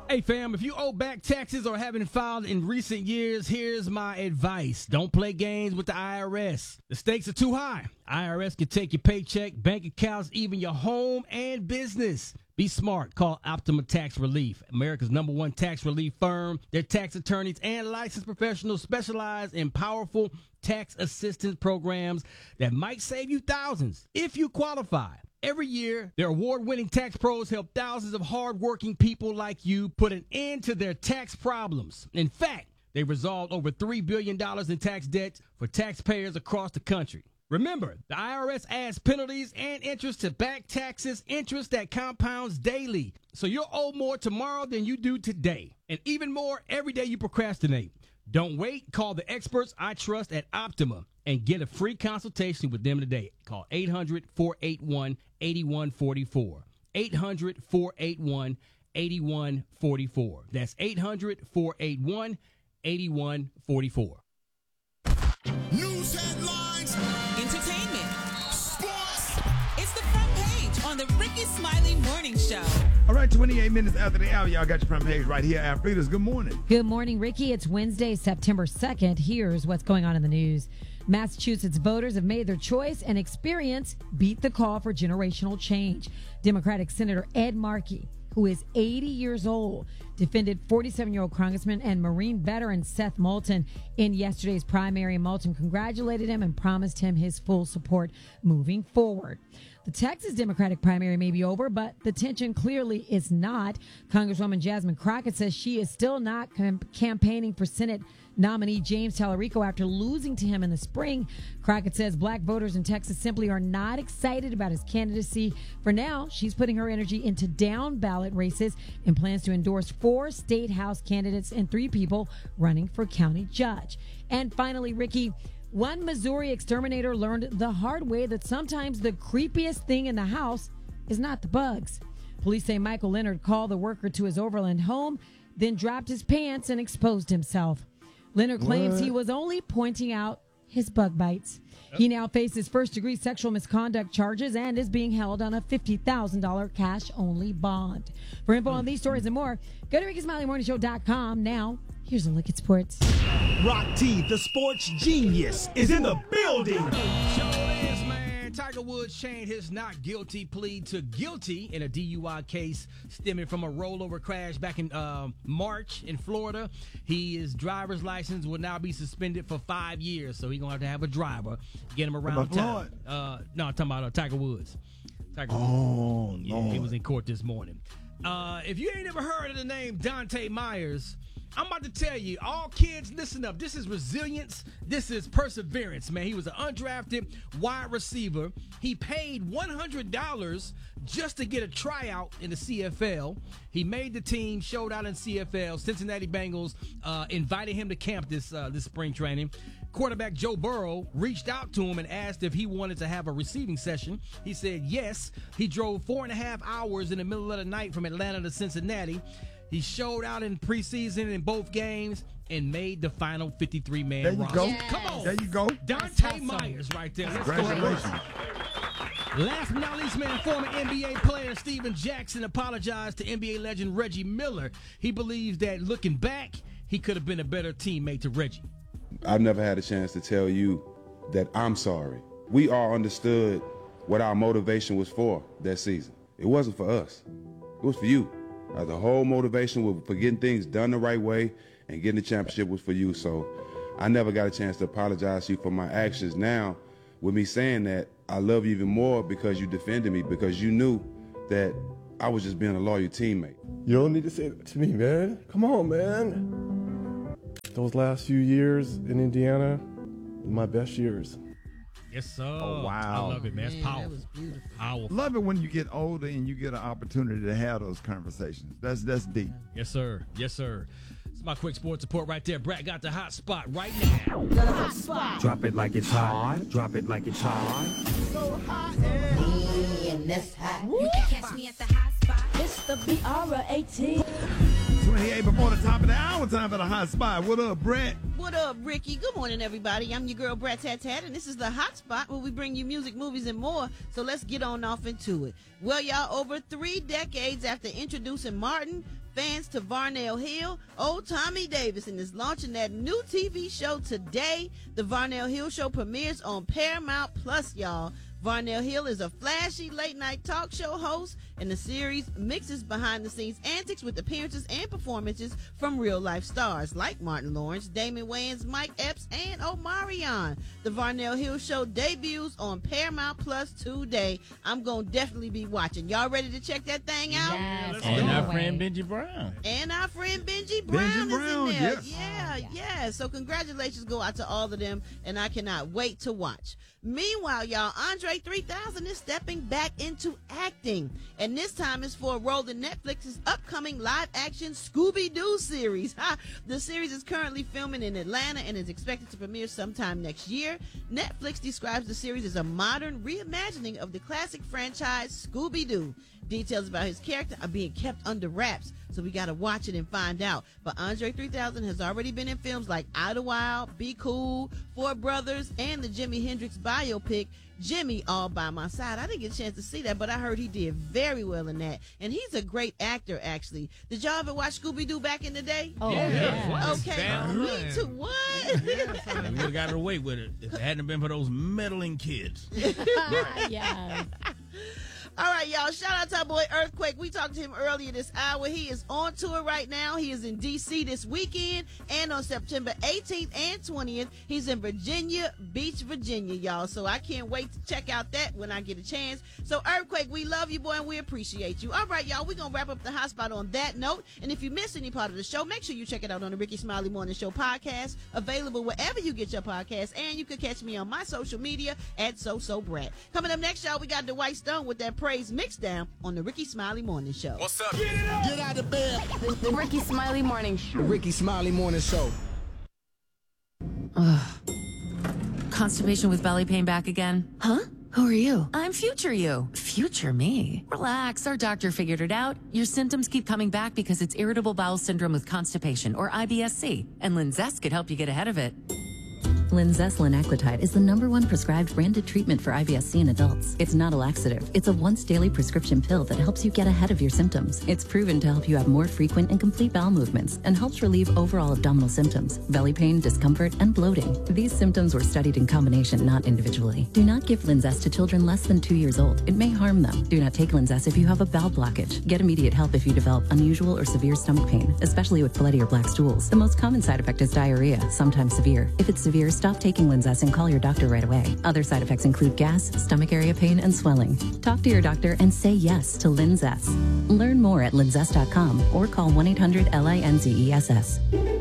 Hey fam, if you owe back taxes or haven't filed in recent years, here's my advice. Don't play games with the IRS. The stakes are too high. IRS can take your paycheck, bank accounts, even your home and business. Be smart. Call Optima Tax Relief, America's #1 tax relief firm. Their tax attorneys and licensed professionals specialize in powerful tax assistance programs that might save you thousands if you qualify. Every year, their award-winning tax pros help thousands of hard-working people like you put an end to their tax problems. In fact, they resolved over $3 billion in tax debt for taxpayers across the country. Remember, the IRS adds penalties and interest to back taxes, interest that compounds daily. So you'll owe more tomorrow than you do today, and even more every day you procrastinate. Don't wait. Call the experts I trust at Optima and get a free consultation with them today. Call 800-481-8144. 800-481-8144. That's 800-481-8144. News headlines. Entertainment. Sports. It's the front page on the Ricky Smiley Morning Show. All right, 28 minutes after the hour, y'all got your front page right here. Alfreda's, good morning. Good morning, Ricky. It's Wednesday, September 2nd. Here's what's going on in the news. Massachusetts voters have made their choice and experience beat the call for generational change. Democratic Senator Ed Markey, who is 80 years old, defended 47-year-old Congressman and Marine veteran Seth Moulton in yesterday's primary. Moulton congratulated him and promised him his full support moving forward. The Texas Democratic primary may be over, but the tension clearly is not. Congresswoman Jasmine Crockett says she is still not campaigning for Senate nominee James Tallarico after losing to him in the spring. Crockett says black voters in Texas simply are not excited about his candidacy. For now, she's putting her energy into down ballot races and plans to endorse 4 state house candidates and 3 people running for county judge. And finally, Ricky, one Missouri exterminator learned the hard way that sometimes the creepiest thing in the house is not the bugs. Police say Michael Leonard called the worker to his Overland home, then dropped his pants and exposed himself. Leonard claims he was only pointing out his bug bites. He now faces first-degree sexual misconduct charges and is being held on a $50,000 cash-only bond. For info on these stories and more, go to RickySmileyMorningShow.com. Now, here's a look at sports. Rock T, the sports genius, is in the building. Sure is, man. Tiger Woods changed his not guilty plea to guilty in a DUI case stemming from a rollover crash back in March in Florida. His driver's license will now be suspended for 5 years, so he's going to have a driver get him around town. No, I'm talking about Tiger Woods. No. He was in court this morning. If you ain't ever heard of the name Dante Myers, I'm about to tell you, all kids, listen up. This is resilience. This is perseverance, man. He was an undrafted wide receiver. He paid $100 just to get a tryout in the CFL. He made the team, showed out in CFL. Cincinnati Bengals invited him to camp this spring training. Quarterback Joe Burrow reached out to him and asked if he wanted to have a receiving session. He said yes. He drove 4.5 hours in the middle of the night from Atlanta to Cincinnati. He showed out in preseason in both games and made the final 53-man roster. There you go. Yes. Come on. There you go. Dante Myers right there. Let's go. Congratulations. Last but not least, man, former NBA player Steven Jackson apologized to NBA legend Reggie Miller. He believes that looking back, he could have been a better teammate to Reggie. I've never had a chance to tell you that I'm sorry. We all understood what our motivation was for that season. It wasn't for us. It was for you. The whole motivation for getting things done the right way and getting the championship was for you. So I never got a chance to apologize to you for my actions. Now, with me saying that, I love you even more because you defended me, because you knew that I was just being a loyal teammate. You don't need to say that to me, man. Come on, man. Those last few years in Indiana, my best years. Yes, sir. Oh, wow. I love it, man. It's powerful. That was beautiful. Powerful. Love it when you get older and you get an opportunity to have those conversations. That's deep. Yes, sir. Yes, sir. It's my quick sports report right there. Brad got the hot spot right now. The hot spot. Drop it like it's hot. Drop it like it's hot. So hot and And that's hot. You can catch me at the hot spot. It's the BR18. 28 before the top of the hour, time for the hot spot. What up, Brett? What up, Ricky? Good morning, everybody. I'm your girl, Brat Tat Tat, and this is the Hot Spot where we bring you music, movies, and more. So let's get on off into it. Well, y'all, over 3 decades after introducing Martin, fans to Varnell Hill, old Tommy Davidson is launching that new TV show today. The Varnell Hill Show premieres on Paramount Plus, y'all. Varnell Hill is a flashy late-night talk show host, and the series mixes behind-the-scenes antics with appearances and performances from real-life stars like Martin Lawrence, Damon Wayans, Mike Epps, and Omarion. The Varnell Hill Show debuts on Paramount Plus today. I'm going to definitely be watching. Y'all ready to check that thing out? Yes. And our friend Benji Brown. And our friend Benji Brown is in there. Yes. Yeah. So congratulations go out to all of them, and I cannot wait to watch. Meanwhile, y'all, Andre 3000 is stepping back into acting, and this time is for a role in Netflix's upcoming live-action Scooby-Doo series. The series is currently filming in Atlanta and is expected to premiere sometime next year. Netflix describes the series as a modern reimagining of the classic franchise Scooby-Doo. Details about his character are being kept under wraps, so we got to watch it and find out. But Andre 3000 has already been in films like Idlewild, Be Cool, Four Brothers, and the Jimi Hendrix biopic, Jimmy, All By My Side. I didn't get a chance to see that, but I heard he did very well in that. And he's a great actor, actually. Did y'all ever watch Scooby-Doo back in the day? Oh, Yeah. Okay. Me too. What? We would have got away with it if it hadn't been for those meddling kids. Yes. All right, y'all. Shout out to our boy Earthquake. We talked to him earlier this hour. He is on tour right now. He is in D.C. this weekend. And on September 18th and 20th, he's in Virginia Beach, Virginia, y'all. So I can't wait to check out that when I get a chance. So Earthquake, we love you, boy, and we appreciate you. All right, y'all. We're going to wrap up the hot spot on that note. And if you missed any part of the show, make sure you check it out on the Ricky Smiley Morning Show podcast, available wherever you get your podcasts. And you can catch me on my social media at SoSoBrat. Coming up next, y'all, we got Dwight Stone with that Praise Mixdown on the Ricky Smiley Morning Show. What's up? Get out of bed. The Ricky Smiley Morning Show. The Ricky Smiley Morning Show. Constipation with belly pain back again? Huh? Who are you? I'm future you. Future me? Relax, our doctor figured it out. Your symptoms keep coming back because it's irritable bowel syndrome with constipation, or IBS-C, and Linzess could help you get ahead of it. Linzess linaclotide is the #1 prescribed branded treatment for IBS-C in adults. It's not a laxative. It's a once-daily prescription pill that helps you get ahead of your symptoms. It's proven to help you have more frequent and complete bowel movements and helps relieve overall abdominal symptoms, belly pain, discomfort, and bloating. These symptoms were studied in combination, not individually. Do not give Linzess to children less than 2 years old. It may harm them. Do not take Linzess if you have a bowel blockage. Get immediate help if you develop unusual or severe stomach pain, especially with bloody or black stools. The most common side effect is diarrhea, sometimes severe. If it's severe, stop taking Linzess and call your doctor right away. Other side effects include gas, stomach area pain, and swelling. Talk to your doctor and say yes to Linzess. Learn more at linzess.com or call 1-800-LINZESS.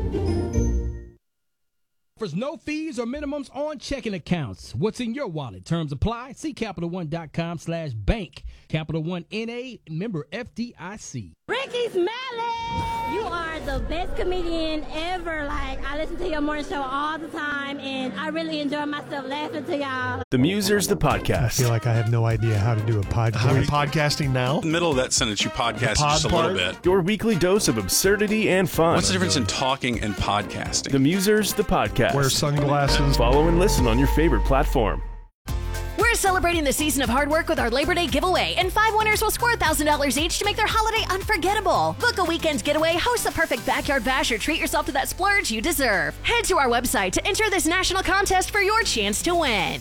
There's no fees or minimums on checking accounts. What's in your wallet? Terms apply. See CapitalOne.com/bank. Capital One N.A. member FDIC. Ricky Smiley! You are the best comedian ever. Like, I listen to your morning show all the time, and I really enjoy myself laughing to y'all. The Musers, the podcast. I feel like I have no idea how to do a podcast. Are you podcasting now? In the middle of that sentence, you podcast just a little bit. Your weekly dose of absurdity and fun. What's the difference in talking and podcasting? The Musers, the podcast. Wear sunglasses. Follow and listen on your favorite platform. We're celebrating the season of hard work with our Labor Day giveaway, and 5 winners will score $1,000 each to make their holiday unforgettable. Book a weekend getaway, host the perfect backyard bash, or treat yourself to that splurge you deserve. Head to our website to enter this national contest for your chance to win.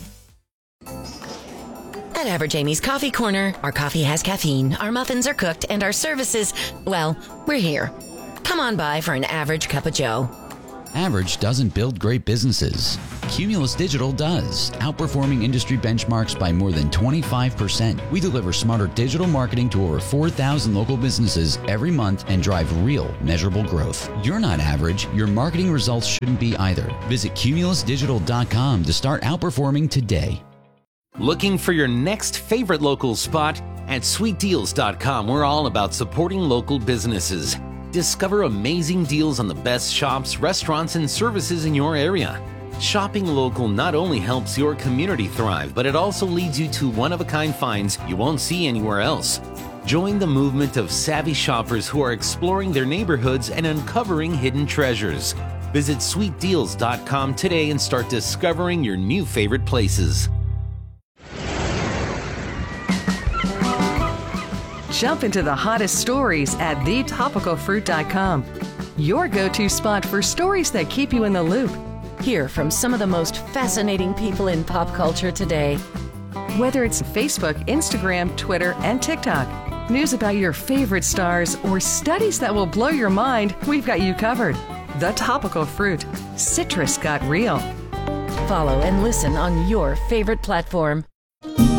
At Average Amy's Coffee Corner, our coffee has caffeine, our muffins are cooked, and our services, well, we're here. Come on by for an average cup of joe. Average doesn't build great businesses. Cumulus Digital does, outperforming industry benchmarks by more than 25%. We deliver smarter digital marketing to over 4,000 local businesses every month and drive real, measurable growth. You're not average. Your marketing results shouldn't be either. Visit cumulusdigital.com to start outperforming today. Looking for your next favorite local spot? At sweetdeals.com, we're all about supporting local businesses. Discover amazing deals on the best shops, restaurants, and services in your area. Shopping local not only helps your community thrive, but it also leads you to one-of-a-kind finds you won't see anywhere else. Join the movement of savvy shoppers who are exploring their neighborhoods and uncovering hidden treasures. Visit sweetdeals.com today and start discovering your new favorite places. Jump into the hottest stories at thetopicalfruit.com. Your go-to spot for stories that keep you in the loop. Hear from some of the most fascinating people in pop culture today. Whether it's Facebook, Instagram, Twitter, and TikTok, news about your favorite stars, or studies that will blow your mind, we've got you covered. The Topical Fruit. Citrus got real. Follow and listen on your favorite platform.